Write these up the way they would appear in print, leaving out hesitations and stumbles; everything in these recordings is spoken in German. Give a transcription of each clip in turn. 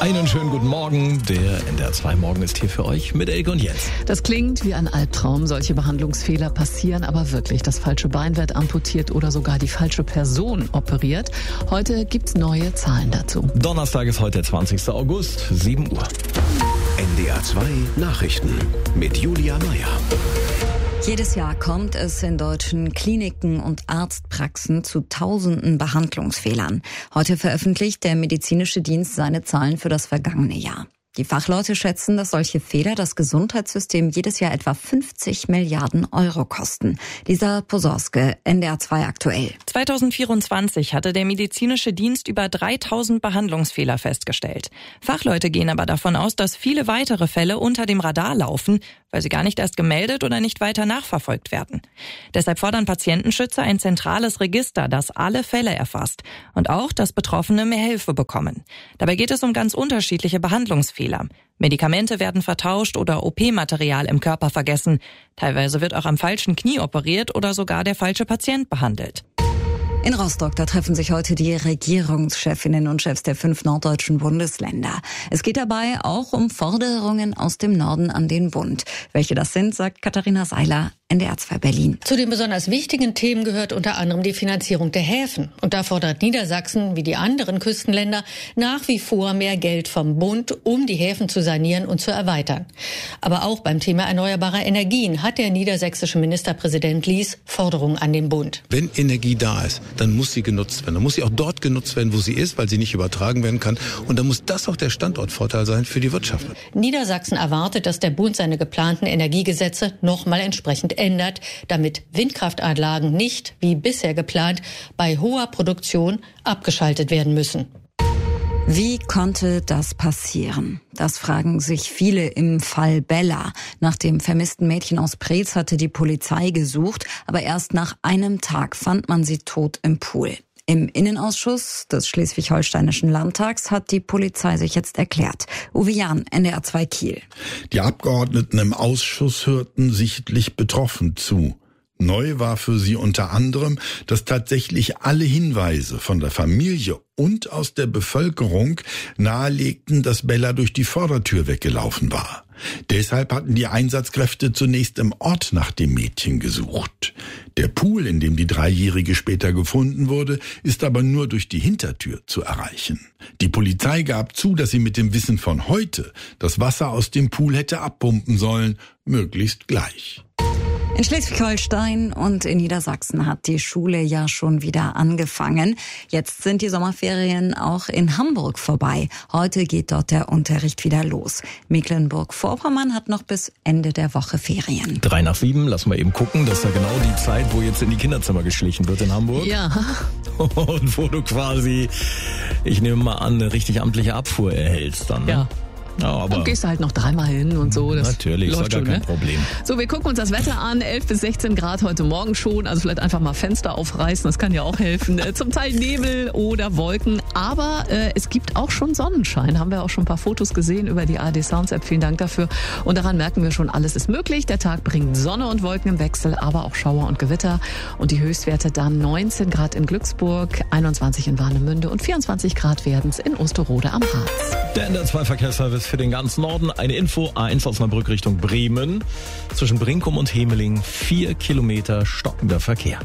Einen schönen guten Morgen. Der NDR 2 Morgen ist hier für euch mit Elke und Jens. Das klingt wie ein Albtraum. Solche Behandlungsfehler passieren aber wirklich. Das falsche Bein wird amputiert oder sogar die falsche Person operiert. Heute gibt's neue Zahlen dazu. Donnerstag ist heute der 20. August, 7 Uhr. NDR 2 Nachrichten mit Julia Meyer. Jedes Jahr kommt es in deutschen Kliniken und Arztpraxen zu tausenden Behandlungsfehlern. Heute veröffentlicht der medizinische Dienst seine Zahlen für das vergangene Jahr. Die Fachleute schätzen, dass solche Fehler das Gesundheitssystem jedes Jahr etwa 50 Milliarden Euro kosten. Lisa Posorske, NDR 2 aktuell. 2024 hatte der medizinische Dienst über 3000 Behandlungsfehler festgestellt. Fachleute gehen aber davon aus, dass viele weitere Fälle unter dem Radar laufen, weil sie gar nicht erst gemeldet oder nicht weiter nachverfolgt werden. Deshalb fordern Patientenschützer ein zentrales Register, das alle Fälle erfasst und auch, dass Betroffene mehr Hilfe bekommen. Dabei geht es um ganz unterschiedliche Behandlungsfehler. Medikamente werden vertauscht oder OP-Material im Körper vergessen. Teilweise wird auch am falschen Knie operiert oder sogar der falsche Patient behandelt. In Rostock, da treffen sich heute die Regierungschefinnen und Chefs der 5 norddeutschen Bundesländer. Es geht dabei auch um Forderungen aus dem Norden an den Bund. Welche das sind, sagt Katharina Seiler, NDR 2 Berlin. Zu den besonders wichtigen Themen gehört unter anderem die Finanzierung der Häfen. Und da fordert Niedersachsen, wie die anderen Küstenländer, nach wie vor mehr Geld vom Bund, um die Häfen zu sanieren und zu erweitern. Aber auch beim Thema erneuerbarer Energien hat der niedersächsische Ministerpräsident Lies Forderungen an den Bund. Wenn Energie da ist, dann muss sie genutzt werden. Dann muss sie auch dort genutzt werden, wo sie ist, weil sie nicht übertragen werden kann. Und dann muss das auch der Standortvorteil sein für die Wirtschaft. Niedersachsen erwartet, dass der Bund seine geplanten Energiegesetze nochmal entsprechend ändert, damit Windkraftanlagen nicht, wie bisher geplant, bei hoher Produktion abgeschaltet werden müssen. Wie konnte das passieren? Das fragen sich viele im Fall Bella. Nach dem vermissten Mädchen aus Preetz hatte die Polizei gesucht, aber erst nach einem Tag fand man sie tot im Pool. Im Innenausschuss des Schleswig-Holsteinischen Landtags hat die Polizei sich jetzt erklärt. Uwe Jahn, NDR 2 Kiel. Die Abgeordneten im Ausschuss hörten sichtlich betroffen zu. Neu war für sie unter anderem, dass tatsächlich alle Hinweise von der Familie und aus der Bevölkerung nahelegten, dass Bella durch die Vordertür weggelaufen war. Deshalb hatten die Einsatzkräfte zunächst im Ort nach dem Mädchen gesucht. Der Pool, in dem die Dreijährige später gefunden wurde, ist aber nur durch die Hintertür zu erreichen. Die Polizei gab zu, dass sie mit dem Wissen von heute das Wasser aus dem Pool hätte abpumpen sollen, möglichst gleich. In Schleswig-Holstein und in Niedersachsen hat die Schule ja schon wieder angefangen. Jetzt sind die Sommerferien auch in Hamburg vorbei. Heute geht dort der Unterricht wieder los. Mecklenburg-Vorpommern hat noch bis Ende der Woche Ferien. 3 nach 7, lassen wir eben gucken. Das ist ja genau die Zeit, wo jetzt in die Kinderzimmer geschlichen wird in Hamburg. Ja. Und wo du quasi, ich nehme mal an, eine richtig amtliche Abfuhr erhältst dann. Ne? Ja. Ja, aber dann gehst du halt noch 3-mal hin und so. Das natürlich, ist ja gar kein Problem. So, wir gucken uns das Wetter an. 11 bis 16 Grad heute Morgen schon. Also vielleicht einfach mal Fenster aufreißen, das kann ja auch helfen. Zum Teil Nebel oder Wolken. Aber es gibt auch schon Sonnenschein. Haben wir auch schon ein paar Fotos gesehen über die ARD Sounds App. Vielen Dank dafür. Und daran merken wir schon, alles ist möglich. Der Tag bringt Sonne und Wolken im Wechsel, aber auch Schauer und Gewitter. Und die Höchstwerte dann 19 Grad in Glücksburg, 21 in Warnemünde und 24 Grad werden's in Osterode am Harz. Der NDR 2 Verkehrsservice für den ganzen Norden. Eine Info, A1 Osnabrück Richtung Bremen. Zwischen Brinkum und Hemeling 4 Kilometer stockender Verkehr.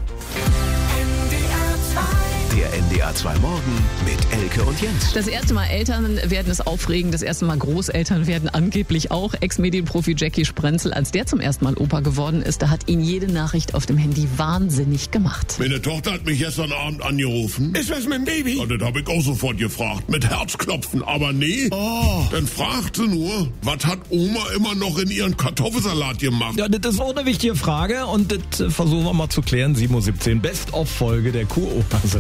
Der NDR 2 Morgen mit Elke und Jens. Das erste Mal Eltern werden es aufregen, das erste Mal Großeltern werden angeblich auch. Ex-Medienprofi Jackie Sprenzel, als der zum ersten Mal Opa geworden ist, da hat ihn jede Nachricht auf dem Handy wahnsinnig gemacht. Meine Tochter hat mich gestern Abend angerufen. Ist was mit dem Baby? Ja, das habe ich auch sofort gefragt. Mit Herzklopfen, aber nee. Dann fragt sie nur, was hat Oma immer noch in ihren Kartoffelsalat gemacht? Ja, das ist auch eine wichtige Frage und das versuchen wir mal zu klären. 7:17 Best-of-Folge der Kuroase